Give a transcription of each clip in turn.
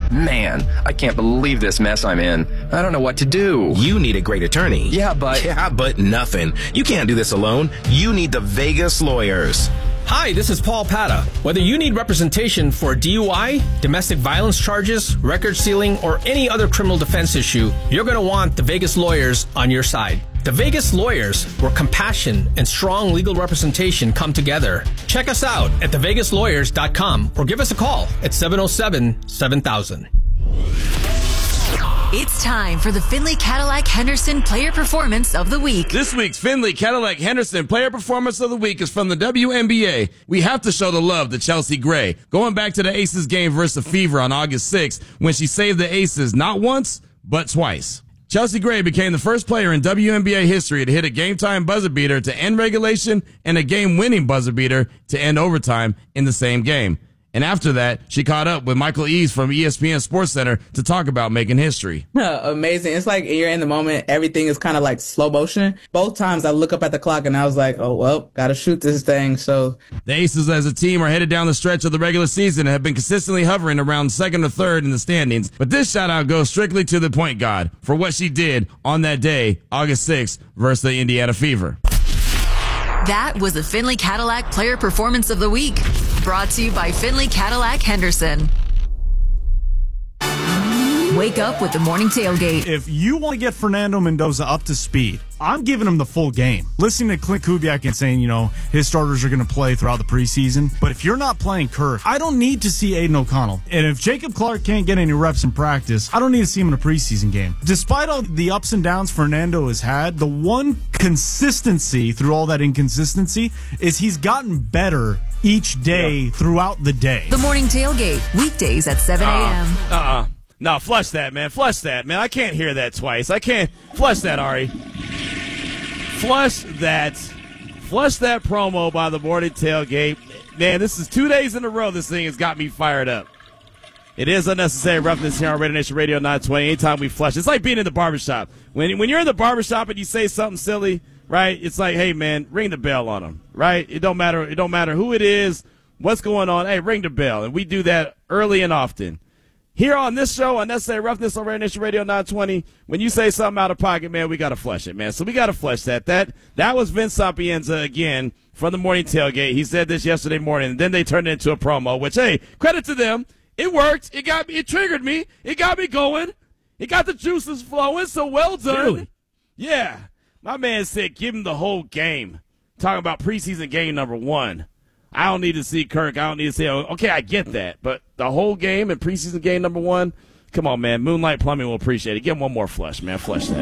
Man, I can't believe this mess I'm in. I don't know what to do. You need a great attorney. Yeah, but nothing. You can't do this alone. You need the Vegas Lawyers. Hi, this is Paul Pata. Whether you need representation for DUI, domestic violence charges, record sealing, or any other criminal defense issue, you're going to want the Vegas Lawyers on your side. The Vegas Lawyers, where compassion and strong legal representation come together. Check us out at thevegaslawyers.com or give us a call at 707-7000. It's time for the Findlay Cadillac Henderson Player Performance of the Week. This week's Findlay Cadillac Henderson Player Performance of the Week is from the WNBA. We have to show the love to Chelsea Gray. Going back to the Aces game versus the Fever on August 6th, when she saved the Aces not once, but twice. Chelsea Gray became the first player in WNBA history to hit a game-time buzzer beater to end regulation and a game-winning buzzer beater to end overtime in the same game. And after that, she caught up with Michael Eaves from ESPN SportsCenter to talk about making history. Amazing. It's like you're in the moment. Everything is kind of like slow motion. Both times I look up at the clock and I was like, oh, well, got to shoot this thing. So the Aces as a team are headed down the stretch of the regular season and have been consistently hovering around second or third in the standings. But this shout out goes strictly to the point guard for what she did on that day, August 6th, versus the Indiana Fever. That was the Findlay Cadillac Player Performance of the Week, brought to you by Findlay Cadillac Henderson. Wake up with the morning tailgate. If you want to get Fernando Mendoza up to speed, I'm giving him the full game. Listening to Clint Kubiak and saying, his starters are going to play throughout the preseason. But if you're not playing Kirk, I don't need to see Aiden O'Connell. And if Jacob Clark can't get any reps in practice, I don't need to see him in a preseason game. Despite all the ups and downs Fernando has had, the one consistency through all that inconsistency is he's gotten better each day throughout the day. The morning tailgate, weekdays at 7 a.m. No, flush that, man. Flush that, man. I can't hear that twice. I can't. Flush that, Ari. Flush that. Flush that promo by the morning tailgate. Man, this is 2 days in a row this thing has got me fired up. It is unnecessary roughness here on Radio Nation Radio 920. Anytime we flush, it's like being in the barbershop. When you're in the barbershop and you say something silly, right, it's like, hey, man, ring the bell on them, right? It don't matter who it is, what's going on. Hey, ring the bell. And we do that early and often. Here on this show, Unnecessary Roughness on Radio Nation Radio 920, when you say something out of pocket, man, we got to flush it, man. So we got to flush that. That was Vince Sapienza again from the morning tailgate. He said this yesterday morning, and then they turned it into a promo, which, hey, credit to them. It worked. It triggered me. It got me going. It got the juices flowing, so well done. Really? Yeah. My man said give him the whole game. Talking about preseason game number 1. I don't need to see Kirk. I don't need to see, okay, I get that. But the whole game and preseason game number 1, come on, man. Moonlight Plumbing will appreciate it. Give him one more flush, man. Flush that.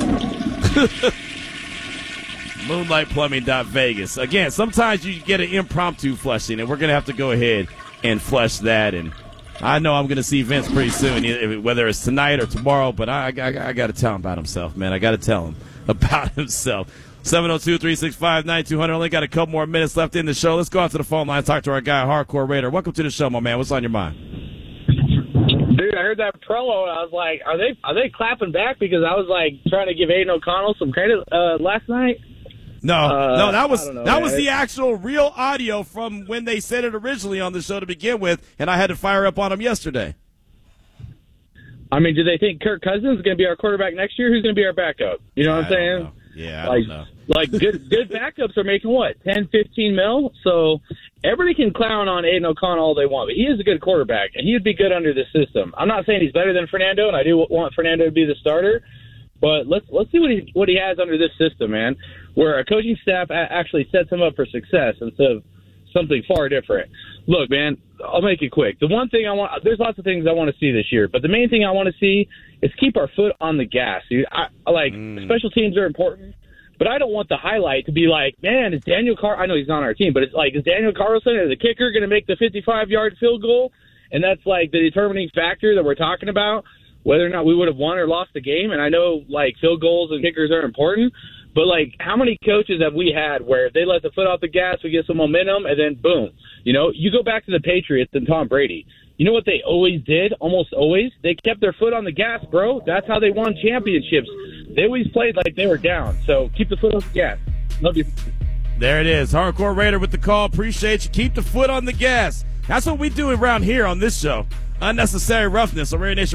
Moonlightplumbing.Vegas. Again, sometimes you get an impromptu flushing, and we're going to have to go ahead and flush that. And I know I'm going to see Vince pretty soon, whether it's tonight or tomorrow, but I got to tell him about himself, man. I got to tell him about himself. 702-365-9200. Only got a couple more minutes left in the show. Let's go out to the phone line and talk to our guy, Hardcore Raider. Welcome to the show, my man. What's on your mind? Dude, I heard that promo, and I was like, are they clapping back? Because I was like trying to give Aiden O'Connell some credit last night. No, that was the actual real audio from when they said it originally on the show to begin with, and I had to fire up on them yesterday. I mean, do they think Kirk Cousins is going to be our quarterback next year? Who's going to be our backup? You know what I'm saying? Yeah, I don't know. Like good backups are making what, 10, 15 mil? So everybody can clown on Aiden O'Connell all they want, but he is a good quarterback, and he would be good under this system. I'm not saying he's better than Fernando, and I do want Fernando to be the starter, but let's see what he has under this system, man, where a coaching staff actually sets him up for success instead of something far different. Look, man, I'll make it quick. The one thing there's lots of things I want to see this year, but the main thing I want to see is keep our foot on the gas. Special teams are important, but I don't want the highlight to be like, man, is Daniel I know he's not on our team, but it's like, is Daniel Carlson or the kicker going to make the 55-yard field goal? And that's like the determining factor that we're talking about, whether or not we would have won or lost the game. And I know like field goals and kickers are important, but like how many coaches have we had where they let the foot off the gas, we get some momentum, and then boom. You go back to the Patriots and Tom Brady. You know what they always did? Almost always? They kept their foot on the gas, bro. That's how they won championships. They always played like they were down. So keep the foot on the gas. Love you. There it is. Hardcore Raider with the call. Appreciate you. Keep the foot on the gas. That's what we do around here on this show. Unnecessary Roughness on Radio Nation